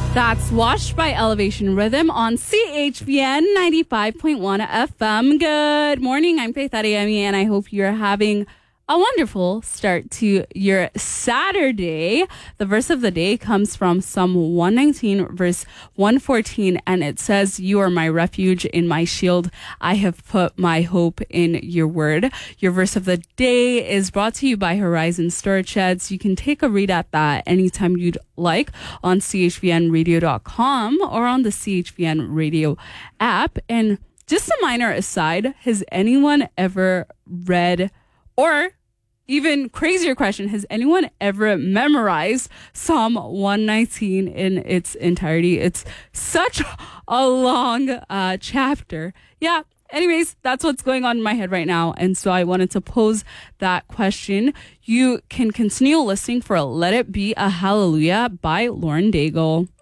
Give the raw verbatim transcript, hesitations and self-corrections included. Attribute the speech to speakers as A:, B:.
A: That's Washed by Elevation Rhythm on C H V N ninety-five point one F M. Good morning. I'm Faith Adeyemi, and I hope you're having a wonderful start to your Saturday. The verse of the day comes from Psalm one nineteen, verse one fourteen, and it says, "You are my refuge and my shield. I have put my hope in your word." Your verse of the day is brought to you by Horizon Storage Sheds. You can take a read at that anytime you'd like on C H V N radio dot com or on the C H V N radio app. And just a minor aside, has anyone ever read, or even crazier question, has anyone ever memorized Psalm one nineteen in its entirety? It's such a long uh, chapter. Yeah. Anyways, that's what's going on in my head right now. And so I wanted to pose that question. You can continue listening for Let It Be a Hallelujah by Lauren Daigle.